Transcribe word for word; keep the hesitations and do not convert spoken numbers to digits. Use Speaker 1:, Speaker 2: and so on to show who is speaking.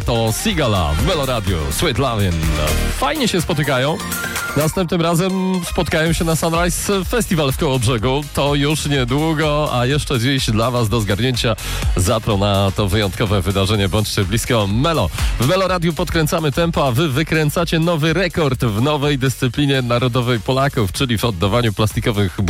Speaker 1: to Sigala w Melo Radio, Sweet Lovin'. Fajnie się spotykają. Następnym razem spotkają się na Sunrise Festival w Kołobrzegu. To już niedługo, a jeszcze dziś dla Was do zgarnięcia zapro na to wyjątkowe wydarzenie. Bądźcie blisko Melo. W Melo Radiu podkręcamy tempo, a Wy wykręcacie nowy rekord w nowej dyscyplinie narodowej Polaków, czyli w oddawaniu plastikowych